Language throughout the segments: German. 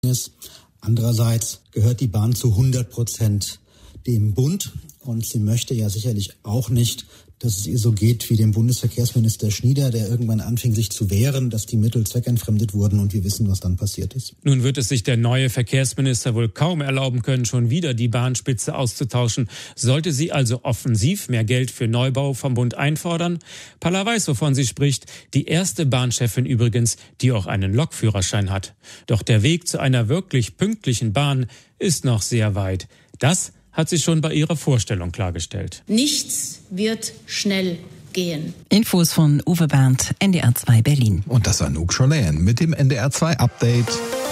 ist. Andererseits gehört die Bahn zu 100% dem Bund und sie möchte ja sicherlich auch nicht, dass es ihr so geht wie dem Bundesverkehrsminister Schnieder, der irgendwann anfing, sich zu wehren, dass die Mittel zweckentfremdet wurden und wir wissen, was dann passiert ist. Nun wird es sich der neue Verkehrsminister wohl kaum erlauben können, schon wieder die Bahnspitze auszutauschen. Sollte sie also offensiv mehr Geld für Neubau vom Bund einfordern? Palla weiß, wovon sie spricht. Die erste Bahnchefin übrigens, die auch einen Lokführerschein hat. Doch der Weg zu einer wirklich pünktlichen Bahn ist noch sehr weit. Das hat sie schon bei ihrer Vorstellung klargestellt. Nichts wird schnell gehen. Infos von Uwe Bernd, NDR 2 Berlin. Und das Anouk Schollayan mit dem NDR 2 Update.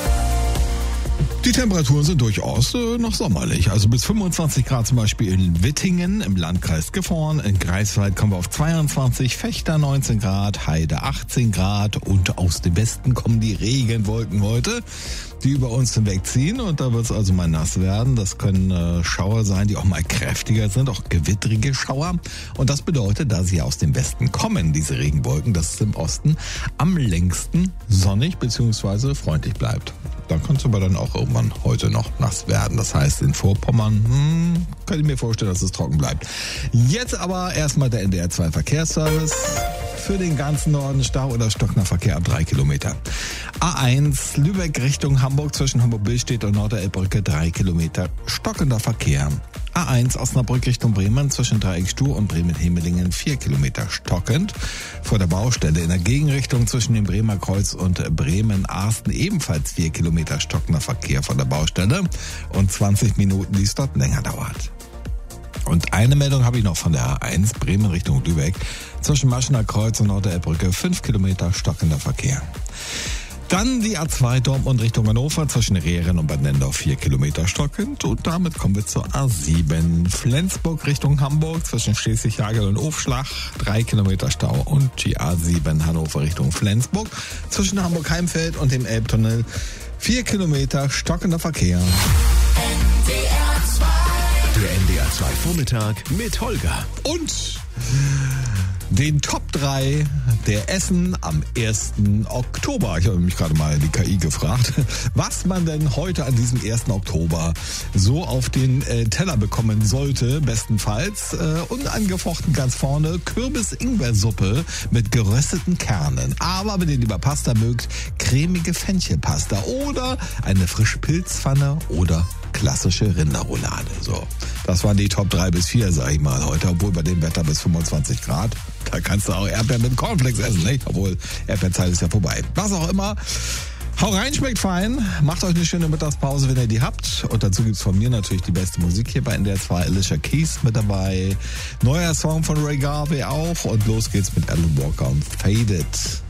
Die Temperaturen sind durchaus noch sommerlich. Also bis 25 Grad zum Beispiel in Wittingen im Landkreis Gifhorn. In Greifswald kommen wir auf 22, Vechta 19 Grad, Heide 18 Grad. Und aus dem Westen kommen die Regenwolken heute, die über uns hinwegziehen. Und da wird es also mal nass werden. Das können Schauer sein, die auch mal kräftiger sind, auch gewittrige Schauer. Und das bedeutet, da sie aus dem Westen kommen, diese Regenwolken, dass es im Osten am längsten sonnig bzw. freundlich bleibt. Dann kann es aber dann auch irgendwann heute noch nass werden. Das heißt, in Vorpommern könnte ich mir vorstellen, dass es trocken bleibt. Jetzt aber erstmal der NDR 2 Verkehrsservice. Für den ganzen Norden Stau oder stockender Verkehr ab 3 Kilometer. A1 Lübeck Richtung Hamburg zwischen Hamburg-Billstedt und Norderelbbrücke 3 Kilometer stockender Verkehr. A1 Osnabrück Richtung Bremen zwischen Dreieckstuhl und Bremen-Hemelingen 4 Kilometer stockend. Vor der Baustelle in der Gegenrichtung zwischen dem Bremer Kreuz und Bremen-Arsten ebenfalls 4 Kilometer stockender Verkehr vor der Baustelle und 20 Minuten, die es dort länger dauert. Und eine Meldung habe ich noch von der A1 Bremen Richtung Lübeck zwischen Maschener Kreuz und Norderelbbrücke 5 Kilometer stockender Verkehr. Dann die A2 Dortmund Richtung Hannover zwischen Rehren und Bad Nendorf 4 Kilometer stockend. Und damit kommen wir zur A7 Flensburg Richtung Hamburg zwischen Schleswig-Hagel und Aufschlag 3 Kilometer Stau. Und die A7 Hannover Richtung Flensburg zwischen Hamburg-Heimfeld und dem Elbtunnel 4 Kilometer stockender Verkehr. Der NDR 2 Vormittag mit Holger. Und den Top 3 der Essen am 1. Oktober. Ich habe mich gerade mal die KI gefragt, was man denn heute an diesem 1. Oktober so auf den Teller bekommen sollte, bestenfalls. Unangefochten ganz vorne Kürbis-Ingwer-Suppe mit gerösteten Kernen. Aber wenn ihr lieber Pasta mögt, cremige Fenchelpasta oder eine frische Pilzpfanne oder klassische Rinderroulade. So, das waren die Top 3 bis 4, sag ich mal, heute. Obwohl bei dem Wetter bis 25 Grad. Da kannst du auch Erdbeeren mit Cornflakes essen, nicht? Obwohl, Erdbeerzeit ist ja vorbei. Was auch immer. Hau rein, schmeckt fein. Macht euch eine schöne Mittagspause, wenn ihr die habt. Und dazu gibt's von mir natürlich die beste Musik hier bei NDR 2. Alicia Keys mit dabei. Neuer Song von Ray Garvey auch. Und los geht's mit Alan Walker und Faded.